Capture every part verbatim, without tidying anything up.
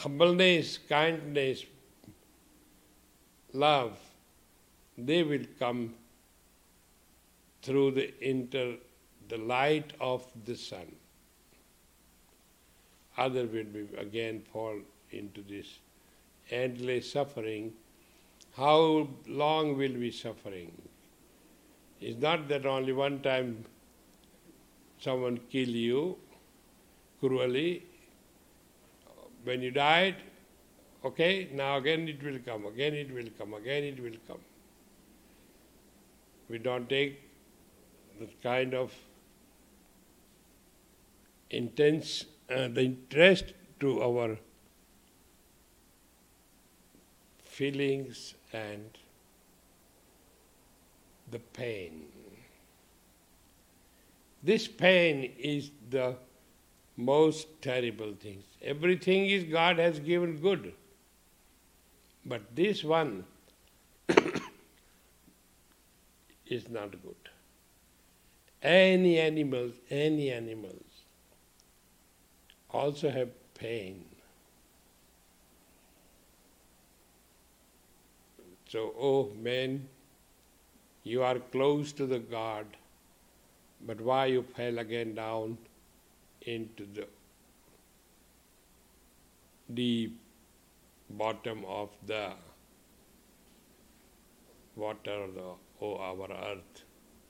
humbleness, kindness, love, they will come through the inter, the light of the sun. Other will be again fall into this endless suffering. How long will we suffering? It's not that only one time someone kill you cruelly. When you died, okay, now again it will come, again it will come, again it will come. We don't take the kind of intense uh, the interest to our feelings and the pain. This pain is the most terrible thing. Everything is God has given good. But this one is not good. Any animals, any animals also have pain. So, oh man, you are close to the God, but why you fell again down into the deep bottom of the water, the, oh, our earth.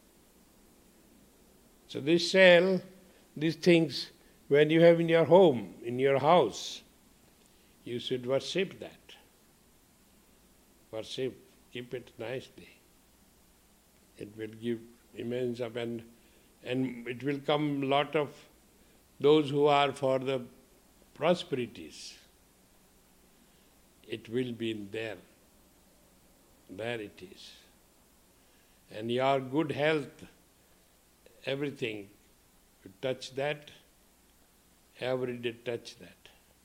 So this cell, these things, when you have in your home, in your house, you should worship that. Worship, keep it nicely. It will give immense up and, and it will come lot of those who are for the prosperities. It will be in there. There it is. And your good health, everything, you touch that, every day touch that.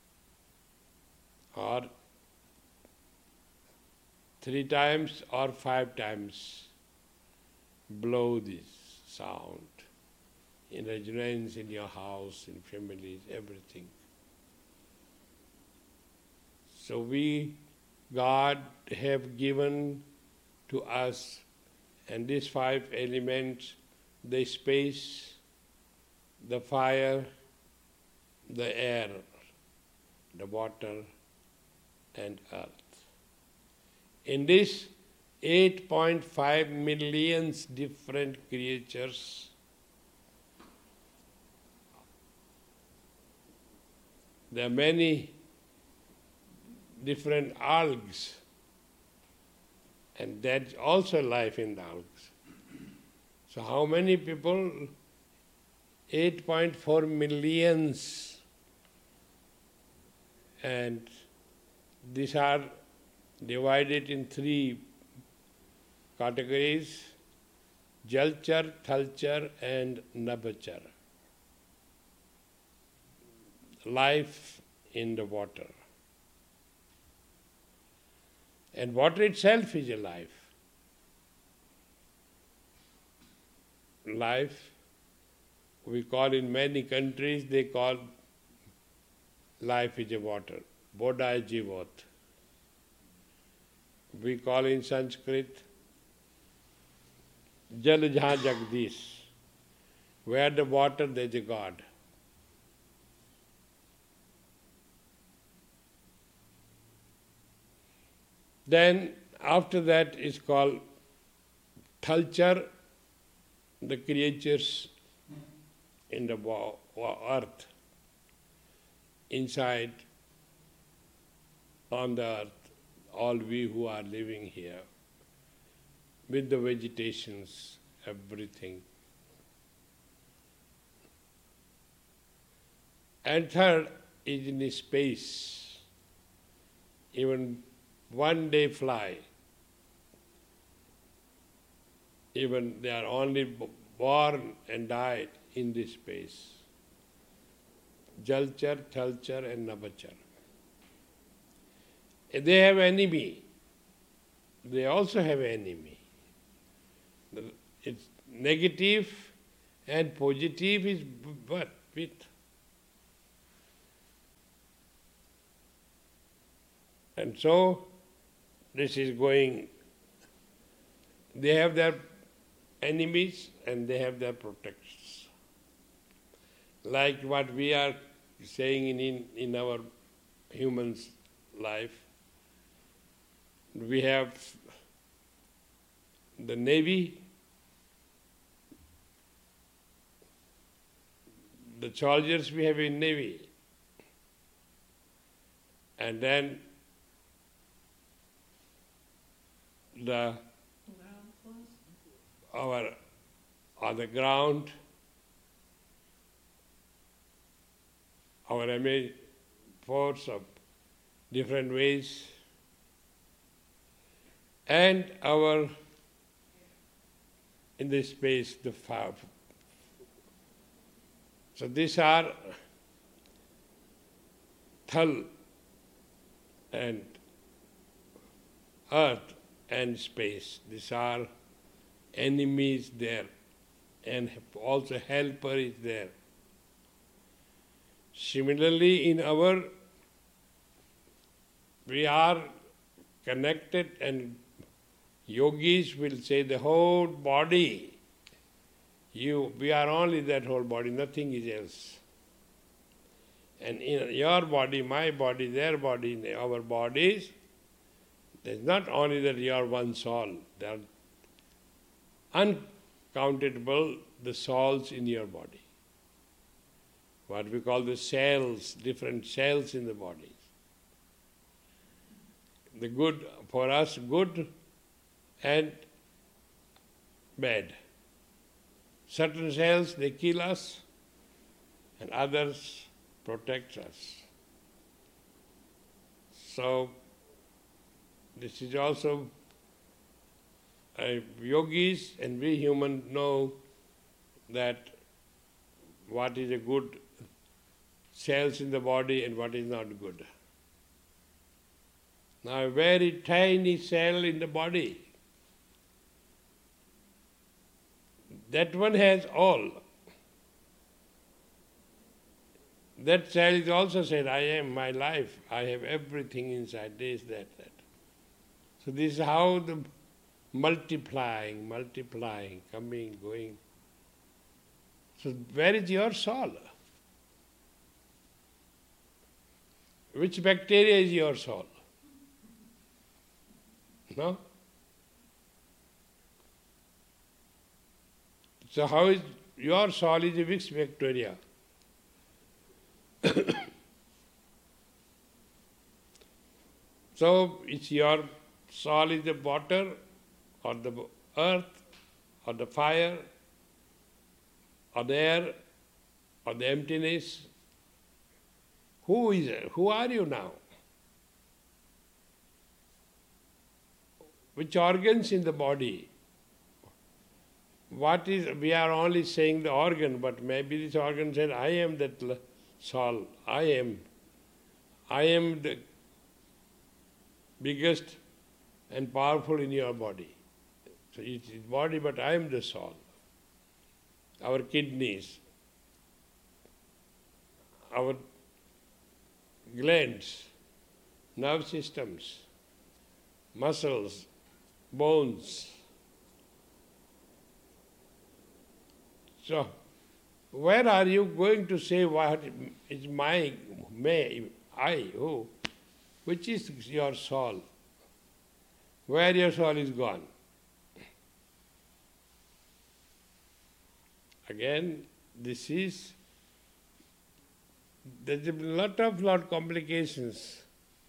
Or three times or five times blow this sound in resonance in your house, in families, everything. So we, God have given to us, and these five elements, the space, the fire, the air, the water, and earth. In this eight point five million different creatures, there are many different algae, and that's also life in the algae. So how many people? eight point four millions, and these are divided in three categories: Jalchar, Thalchar, and Nabhachar. Life in the water. And water itself is a life. Life, we call in many countries, they call life is a water. Bodha is jivat. We call in Sanskrit Jal Jahan Jagdish. Where the water, there is a God. Then after that is called Thalchar, the creatures in the earth, inside, on the earth, all we who are living here, with the vegetations, everything. And third is in space, even one day fly, even they are only born and died in this space. Jalchar, Thalchar and Nabhachar. They have enemy. They also have enemy. It's negative and positive is what? With. And so this is going, they have their enemies and they have their protectors. Like what we are saying in, in, in our human's life, we have the Navy, the soldiers we have in Navy, and then the our on the ground, our M A force of different ways, and our in this space the fire. So these are Thal and earth and space. These are enemies there, and also helper is there. Similarly, in our, we are connected, and yogis will say the whole body, you, we are only that whole body, nothing is else. And in your body, my body, their body, in our bodies, there's not only that you are one soul, there are uncountable the souls in your body. What we call the cells, different cells in the body. The good, for us, good and bad. Certain cells, they kill us, and others protect us. So, this is also, uh, yogis and we humans know that what is a good cells in the body and what is not good. Now, a very tiny cell in the body, that one has all. That cell is also said, I am my life, I have everything inside, this, that, that. So this is how the multiplying, multiplying, coming, going. So where is your soul? Which bacteria is your soul? No? So how is your soul is a which bacteria? So it's your soul is the water or the earth or the fire or the air or the emptiness. Who is it? Who are you now? Which organs in the body? What is, we are only saying the organ, but maybe this organ said, I am that soul, I am. I am the biggest and powerful in your body. So it is body, but I am the soul. Our kidneys, our glands, nerve systems, muscles, bones. So, where are you going to say what is my, may, I, who? Which is your soul? Where your soul is gone? Again, this is, there's a lot of lot complications.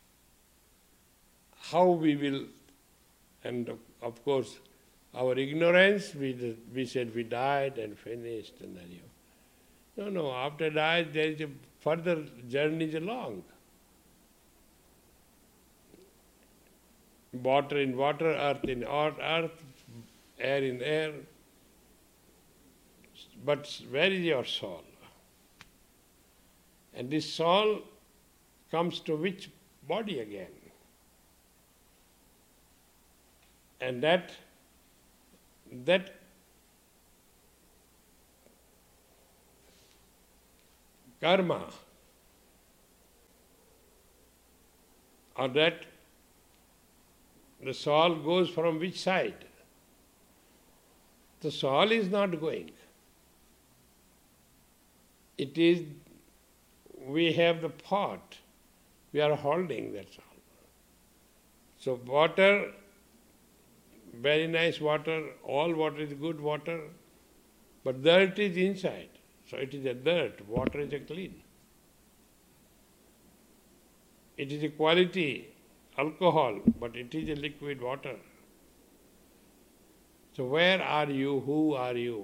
How we will, and of course, our ignorance, we, we said we died and finished and then you. No, no, after died there is a further journey is long. Water in water, earth in earth, air in air. But where is your soul? And this soul comes to which body again? And that that karma or that the soul goes from which side? The soul is not going. It is, we have the pot, we are holding, that's all. So water, very nice water, all water is good water, but dirt is inside. So it is a dirt, water is a clean. It is a quality alcohol, but it is a liquid water. So where are you? Who are you?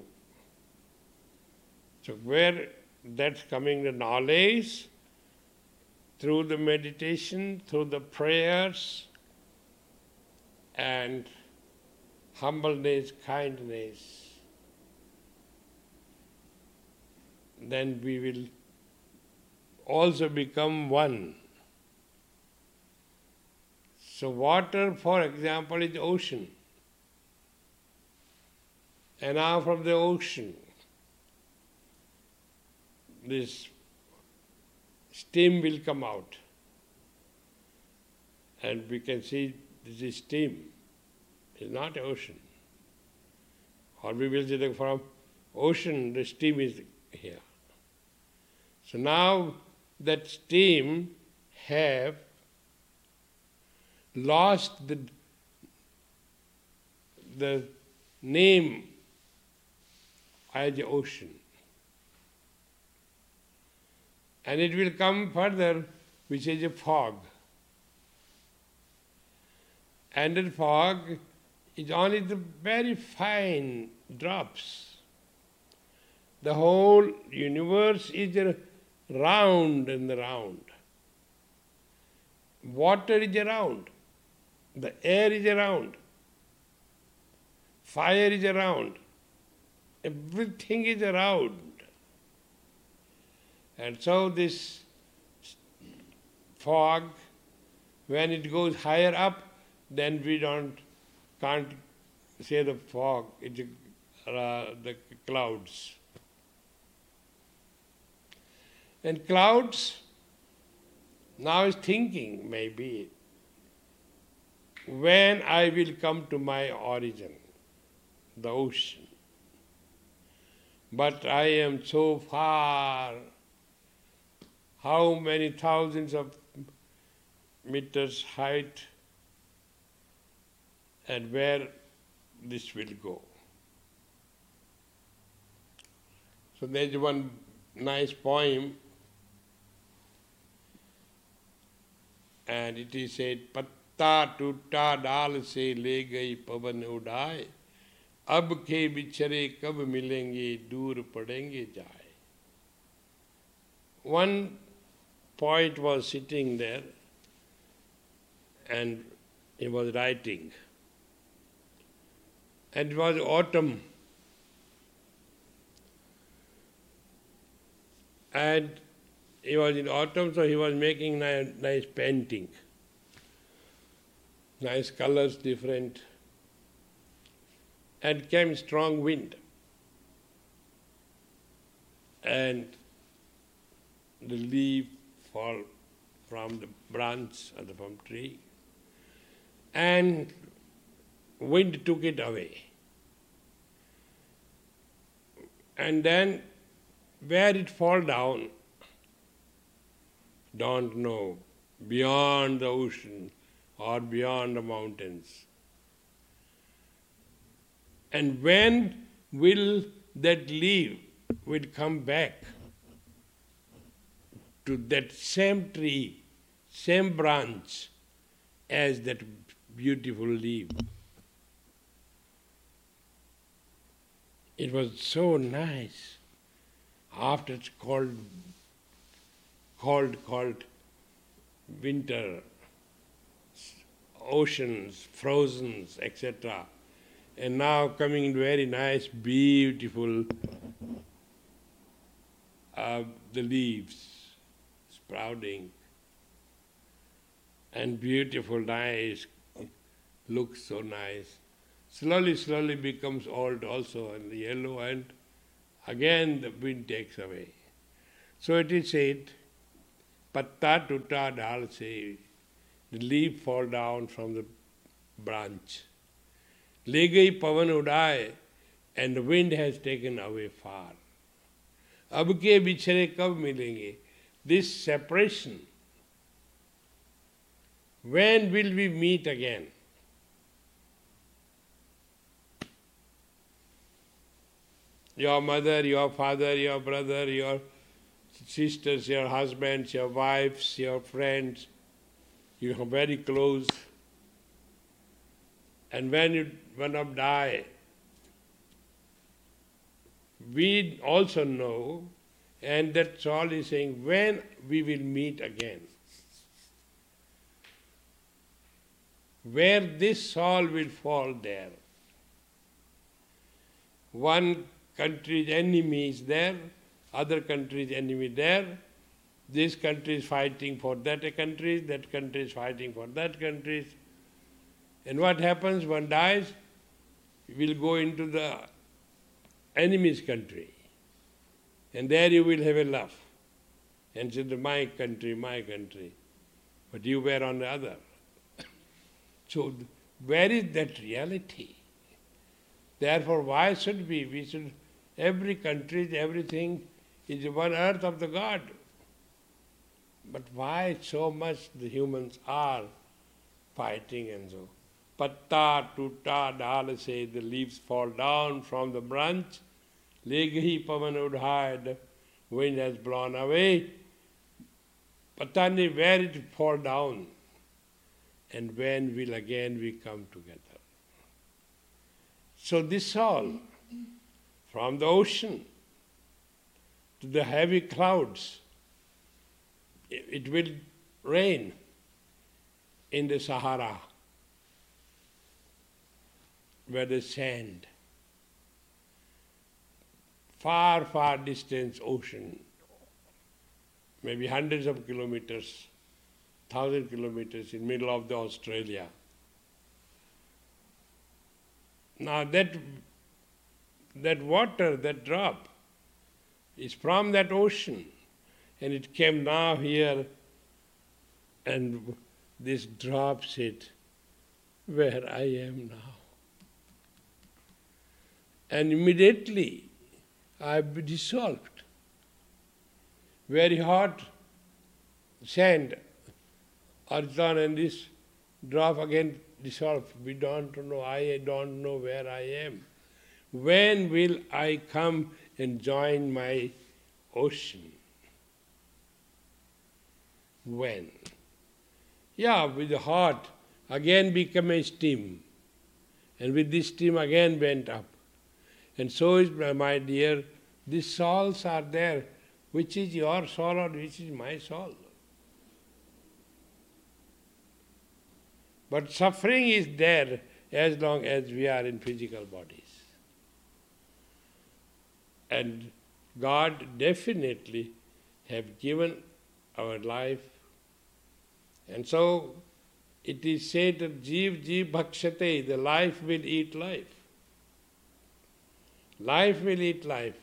So where that's coming the knowledge through the meditation, through the prayers and humbleness, kindness, then we will also become one. So water, for example, is ocean. And now from the ocean, this steam will come out. And we can see this is steam. It's not ocean. Or we will say that from ocean, the steam is here. So now that steam have lost the, the name as the ocean. And it will come further, which is a fog. And the fog is only the very fine drops. The whole universe is round and round. Water is around. The air is around. Fire is around. Everything is around. And so this fog, when it goes higher up, then we don't can't say the fog, it's uh, the clouds. And clouds now is thinking, maybe, when I will come to my origin, the ocean. But I am so far, how many thousands of meters height, and where this will go. So there is one nice poem, and it is said, Patta tutta daal se le gayi pavan udaye, ab ke bichare kab milenge, dur padenge jaye. One poet was sitting there and he was writing. And it was autumn. And he was in autumn, so he was making nice, nice painting. Nice colors, different. And came strong wind. And the leaf fall from the branch of the palm tree. And wind took it away. And then where it fall down, don't know, beyond the ocean or beyond the mountains. And when will that leaf will come back to that same tree, same branch as that beautiful leaf? It was so nice. After it's cold, cold, cold winter, oceans, frozen, et cetera. And now coming very nice, beautiful, uh, the leaves sprouting, and beautiful, nice, looks so nice. Slowly, slowly becomes old also, and yellow, and again the wind takes away. So it is said, Patta tutta dal se, the leaf fall down from the branch. ले गई पवन उड़ाए, and the wind has taken away far. अब के बिछड़े कब मिलेंगे? This separation. When will we meet again? Your mother, your father, your brother, your sisters, your husbands, your wives, your friends, you are very close. And when you one of die, we also know, and that soul is saying, when we will meet again. Where this soul will fall there. One country's enemy is there, other country's enemy there. This country is fighting for that country, that country is fighting for that country. And what happens? One dies, will go into the enemy's country. And there you will have a laugh. And say, my country, my country. But you were on the other. So where is that reality? Therefore, why should we? We should, every country, everything is one earth of the God. But why so much the humans are fighting and so? Patta tutta dal se, the leaves fall down from the branch. Le gahi pavan udhaye, the wind has blown away. Patani, where it fall down? And when will again we come together? So this all, from the ocean to the heavy clouds, it will rain in the Sahara, where the sand, far, far distance ocean, maybe hundreds of kilometers, thousand kilometers in middle of the Australia. Now that that water, that drop, is from that ocean, and it came now here, and this drops it where I am now. And immediately I am dissolved. Very hot sand, earthen, and this drop again dissolved. We don't know, I don't know where I am. When will I come and join my ocean? When? Yeah, with the hot, again become a steam. And with this steam again went up. And so is, my dear, these souls are there. Which is your soul or which is my soul? But suffering is there as long as we are in physical bodies. And God definitely have given our life. And so it is said that Jeev Jeev Bhakshate, the life will eat life. Life will eat life.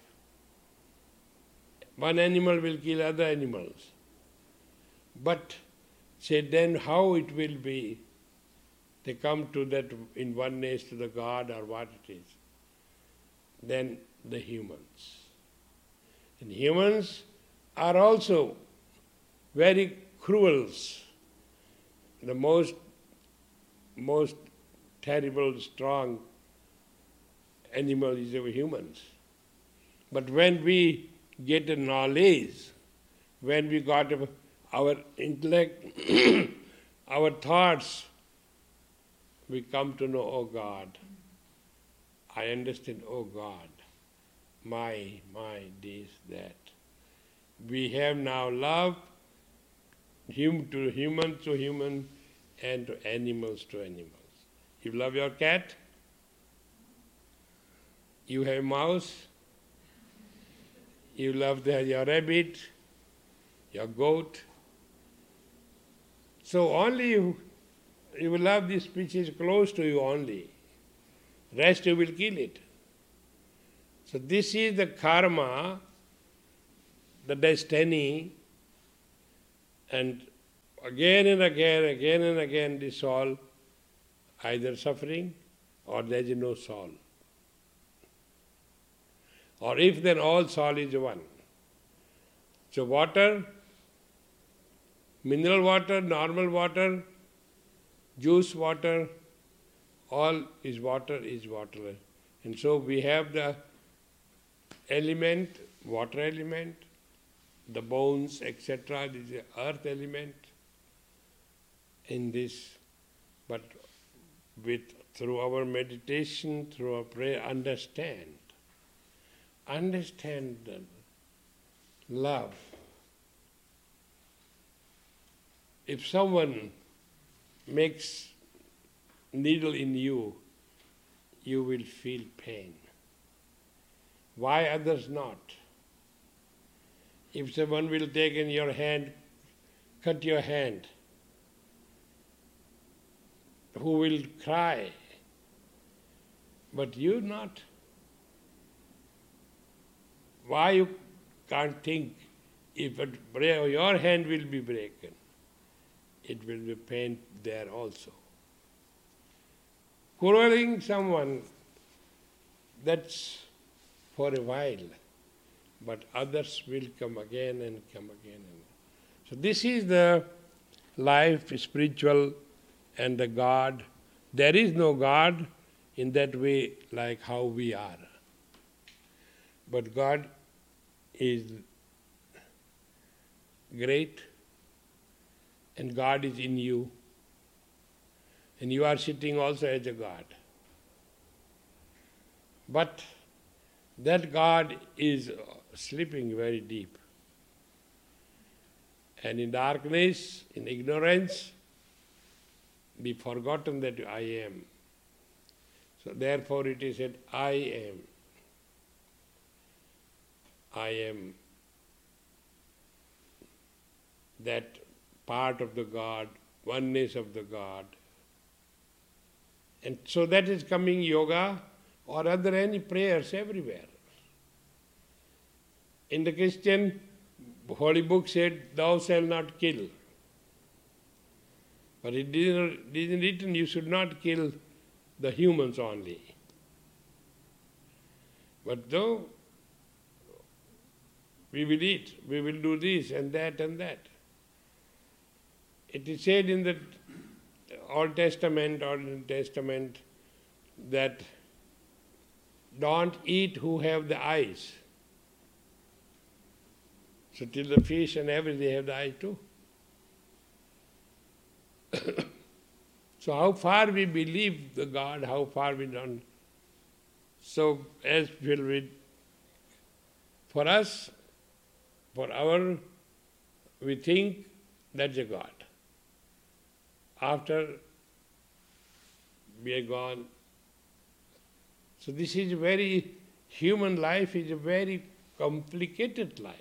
One animal will kill other animals. But say then how it will be? They come to that in oneness to the God or what it is. Then the humans. And humans are also very cruel. The most, most terrible, strong animal is our humans. But when we get a knowledge, when we got our intellect, our thoughts, we come to know, oh God, I understand, oh God, my, my, this, that. We have now love, hum to human to human, and to animals to animals. You love your cat, you have mouse, you love the, your rabbit, your goat. So only you, you will love this species close to you only. Rest you will kill it. So this is the karma, the destiny, and again and again, again and again this all either suffering or there is no soul. Or if then all soul is one. So water, mineral water, normal water, juice water, all is water is water. And so we have the element, water element, the bones, et cetera, this is earth element in this. But with through our meditation, through our prayer, understand. Understand the love. If someone makes needle in you, you will feel pain. Why others not? If someone will take in your hand, cut your hand, who will cry? But you not. Why you can't think if it, your hand will be broken, it will be pain there also. Quarreling someone, that's for a while, but others will come again and come again. And so this is the life, spiritual, and the God. There is no God in that way like how we are. But God is great, and God is in you, and you are sitting also as a God. But that God is sleeping very deep. And in darkness, in ignorance, be forgotten that I am. So therefore it is said, I am. I am that part of the God, oneness of the God. And so that is coming yoga or other any prayers everywhere. In the Christian Holy Book said, thou shalt not kill. But it isn't written you should not kill the humans only. But though we will eat, we will do this and that and that. It is said in the Old Testament or New Testament that don't eat who have the eyes. So till the fish and everything have the eye too. So how far we believe the God, how far we don't. So as will we, for us, for our, we think that's a God. After we are gone. So this is a very, human life is a very complicated life.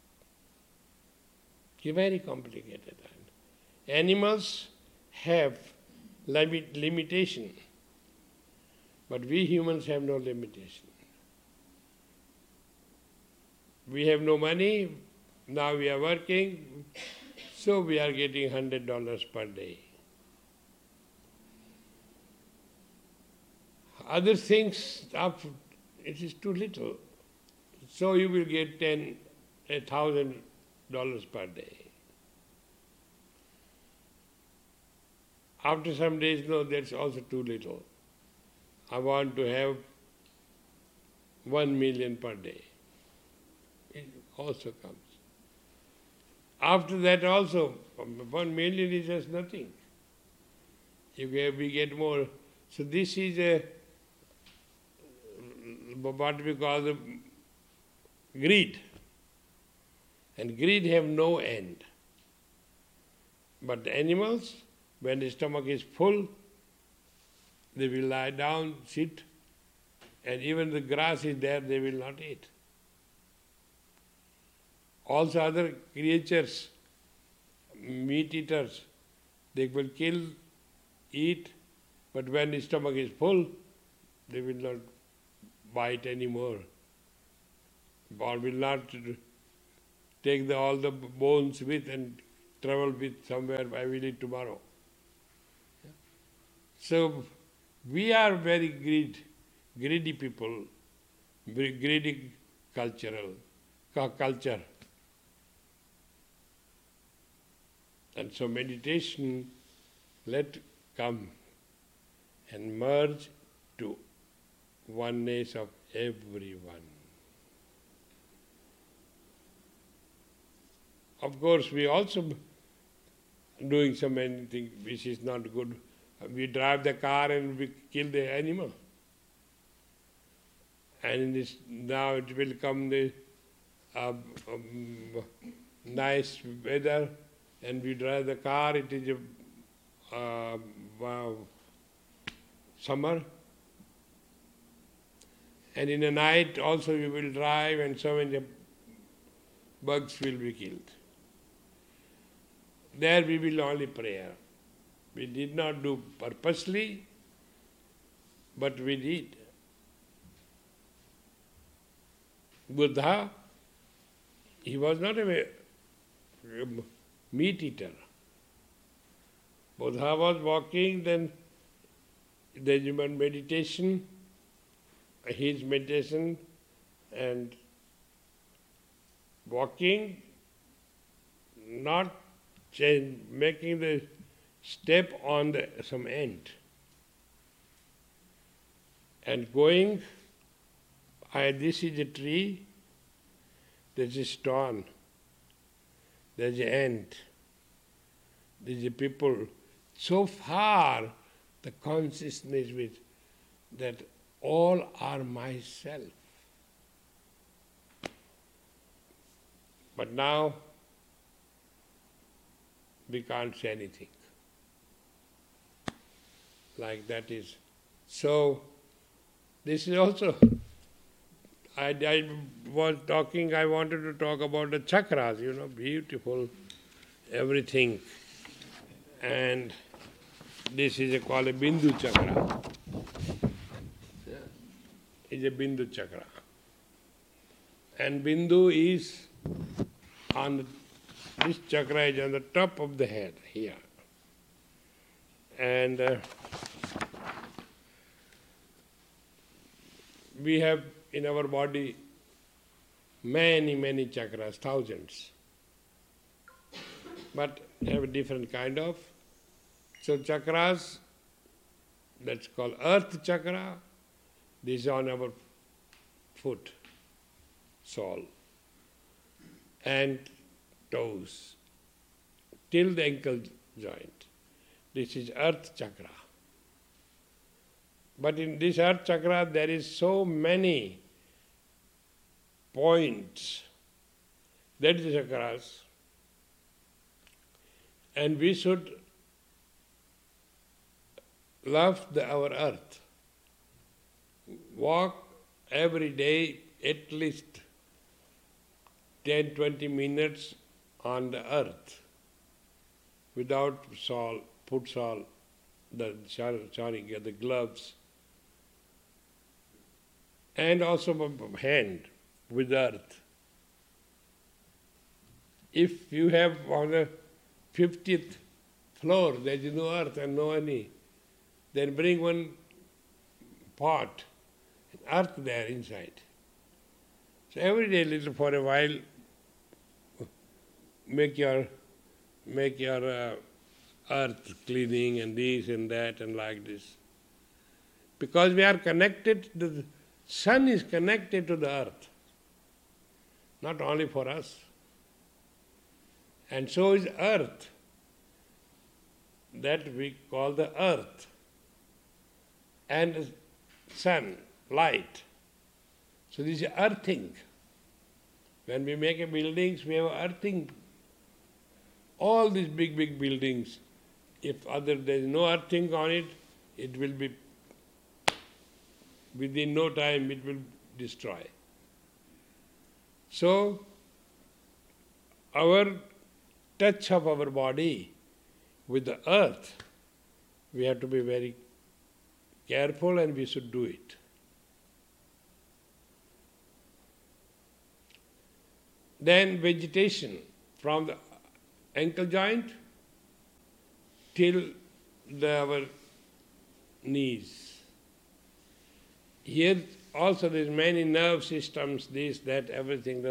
A very complicated life. Animals have limit, limitation, but we humans have no limitation. We have no money, now we are working, so we are getting one hundred dollars per day. Other things, up, it is too little. So you will get ten, a thousand dollars per day. After some days, no, that's also too little. I want to have one million per day. It also comes. After that also, one million is just nothing. You get, we get more. So this is a, what we call the greed. And greed have no end. But the animals, when the stomach is full, they will lie down, sit, and even the grass is there, they will not eat. Also other creatures, meat eaters, they will kill, eat, but when the stomach is full, they will not bite anymore, or will not take the, all the bones with and travel with somewhere, I will eat tomorrow. So we are very greed, greedy people, very greedy cultural cu- culture. And so meditation let come and merge to oneness of everyone. Of course, we also doing so many things which is not good. We drive the car and we kill the animal. And in this, now it will come the uh, um, nice weather and we drive the car, it is a uh, wow, summer. And in the night also we will drive and so many bugs will be killed. There we will only prayer. We did not do purposely, but we did. Buddha, he was not a meat eater. Buddha was walking, then the human meditation, his meditation and walking, not change, making the step on the, some end. And going, I, this is a tree, there's a stone, there's an ant, there's a people. So far, the consciousness with that all are myself. But now, we can't say anything. Like that is. So, this is also, I, I was talking, I wanted to talk about the chakras, you know, beautiful, everything. And this is a, called a Bindu chakra. It's a Bindu chakra. And Bindu is on the, this chakra is on the top of the head, here. And uh, we have in our body many, many chakras, thousands. But have a different kind of. So chakras, that's called earth chakra, this is on our foot, sole, and toes, till the ankle joint. This is earth chakra. But in this earth chakra there is so many points, that is the chakras, and we should love the, our earth. Walk every day at least ten to twenty minutes on the earth without salt, put salt, the sorry, get the gloves, and also hand with earth. If you have on the fiftieth floor, there is no earth and no any, then bring one pot, earth there inside. So every day, little for a while, make your make your uh, earth cleaning and this and that and like this. Because we are connected, the sun is connected to the earth, not only for us. And so is earth, that we call the earth. And sun, light. So this is earthing. When we make a buildings, we have earthing. All these big, big buildings, if other there is no earthing on it, it will be, within no time it will destroy. So, our touch of our body with the earth, we have to be very careful and we should do it. Then vegetation from the ankle joint till the, our knees. Here also there is many nerve systems, this, that, everything.